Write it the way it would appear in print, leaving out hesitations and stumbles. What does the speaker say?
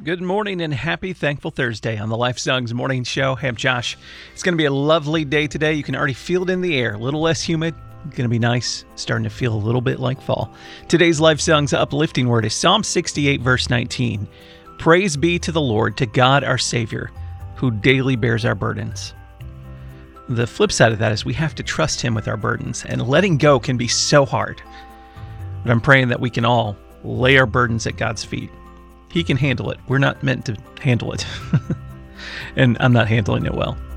Good morning and happy Thankful Thursday on the Life Songs Morning Show. Hey, I'm Josh. It's going to be a lovely day today. You can already feel it in the air. A little less humid. Going to be nice. Starting to feel a little bit like fall. Today's Life Songs uplifting word is Psalm 68, verse 19. Praise be to the Lord, to God our Savior, who daily bears our burdens. The flip side of that is we have to trust Him with our burdens, and letting go can be so hard. But I'm praying that we can all lay our burdens at God's feet. He can handle it. We're not meant to handle it. And I'm not handling it well.